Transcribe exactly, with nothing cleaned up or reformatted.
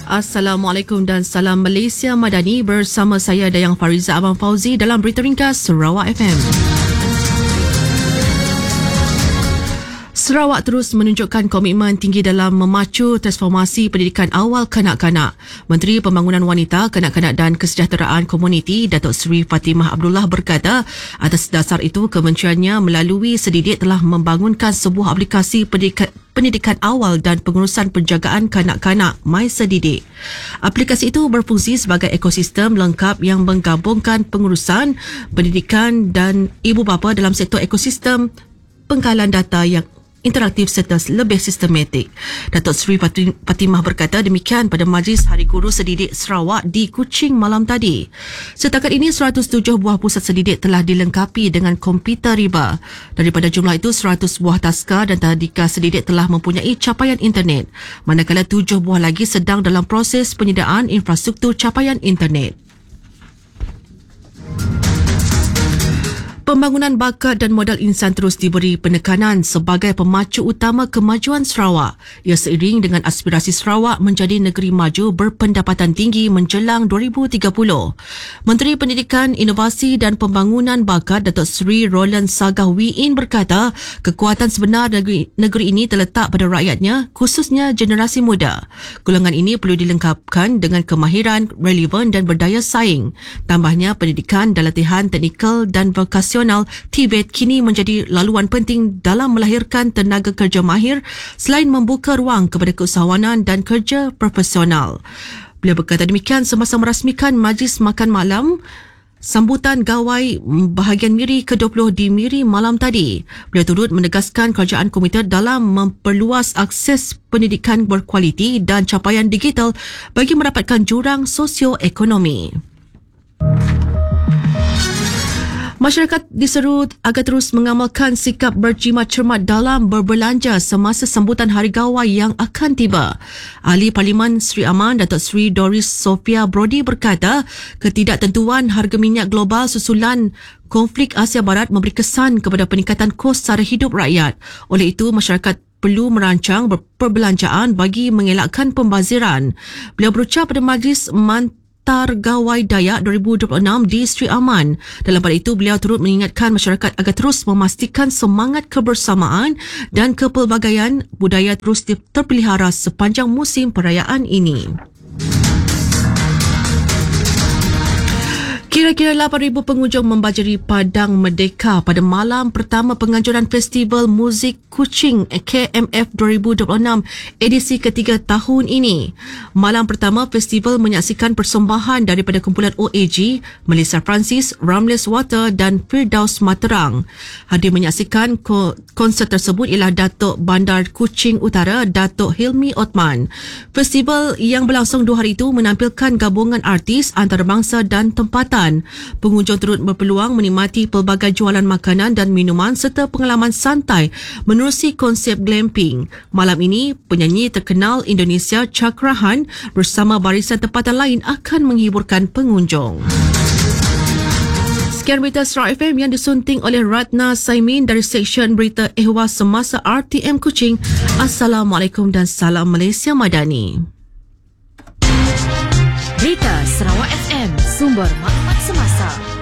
Assalamualaikum dan salam Malaysia Madani, bersama saya Dayang Fariza Abang Fauzi dalam Berita Ringkas Sarawak F M. Sarawak terus menunjukkan komitmen tinggi dalam memacu transformasi pendidikan awal kanak-kanak. Menteri Pembangunan Wanita, Kanak-kanak dan Kesejahteraan Komuniti, Datuk Seri Fatimah Abdullah berkata, atas dasar itu kementeriannya melalui Sedidik telah membangunkan sebuah aplikasi pendidikan pendidikan awal dan pengurusan penjagaan kanak-kanak MySedidik. Aplikasi itu berfungsi sebagai ekosistem lengkap yang menggabungkan pengurusan, pendidikan dan ibu bapa dalam sektor ekosistem pengkalan data yang interaktif serta lebih sistematik. Datuk Seri Fatimah berkata demikian pada Majlis Hari Guru Sedidik Sarawak di Kuching malam tadi. Setakat ini seratus tujuh buah pusat sedidik telah dilengkapi dengan komputer riba. Daripada jumlah itu, seratus buah taska dan tadika sedidik telah mempunyai capaian internet, manakala tujuh buah lagi sedang dalam proses penyediaan infrastruktur capaian internet. Pembangunan bakat dan modal insan terus diberi penekanan sebagai pemacu utama kemajuan Sarawak. Ia seiring dengan aspirasi Sarawak menjadi negeri maju berpendapatan tinggi menjelang dua ribu tiga puluh. Menteri Pendidikan, Inovasi dan Pembangunan Bakat Datuk Seri Roland Sagah Wiin berkata, kekuatan sebenar negeri, negeri ini terletak pada rakyatnya, khususnya generasi muda. Golongan ini perlu dilengkapkan dengan kemahiran, relevan dan berdaya saing. Tambahnya, pendidikan dan latihan teknikal dan vokasional T V E T kini menjadi laluan penting dalam melahirkan tenaga kerja mahir selain membuka ruang kepada keusahawanan dan kerja profesional. Beliau berkata demikian semasa merasmikan Majlis Makan Malam sambutan gawai bahagian Miri ke dua puluh di Miri malam tadi. Beliau turut menegaskan kerajaan komited dalam memperluas akses pendidikan berkualiti dan capaian digital bagi mendapatkan jurang sosioekonomi. Masyarakat diseru agar terus mengamalkan sikap berjimat cermat dalam berbelanja semasa sambutan Hari Gawai yang akan tiba. Ahli Parlimen Sri Aman Datuk Seri Doris Sophia Brody berkata, ketidaktentuan harga minyak global susulan konflik Asia Barat memberi kesan kepada peningkatan kos sara hidup rakyat. Oleh itu, masyarakat perlu merancang perbelanjaan bagi mengelakkan pembaziran. Beliau berucap pada Majlis Mantan Gawai Dayak dua ribu dua puluh enam di Sri Aman. Dalam pada itu, beliau turut mengingatkan masyarakat agar terus memastikan semangat kebersamaan dan kepelbagaian budaya terus terpelihara sepanjang musim perayaan ini. Kira-kira lapan ribu pengunjung membajari Padang Merdeka pada malam pertama penganjuran Festival Muzik Kuching K M F dua ribu dua puluh enam edisi ketiga tahun ini. Malam pertama festival menyaksikan persembahan daripada kumpulan O A G, Melissa Francis, Ramles Water dan Firdaus Materang. Hadir menyaksikan konsert tersebut ialah Datuk Bandar Kuching Utara, Datuk Hilmi Othman. Festival yang berlangsung dua hari itu menampilkan gabungan artis antarabangsa dan tempatan. Pengunjung turut berpeluang menikmati pelbagai jualan makanan dan minuman serta pengalaman santai menerusi konsep glamping. Malam ini, penyanyi terkenal Indonesia Cakrahan bersama barisan tempatan lain akan menghiburkan pengunjung. Sekian berita Sarawak F M yang disunting oleh Ratna Saimin dari Seksyen Berita Ehwal Semasa R T M Kuching. Assalamualaikum dan salam Malaysia Madani. Berita Sarawak F M, sumber maklumat semasa.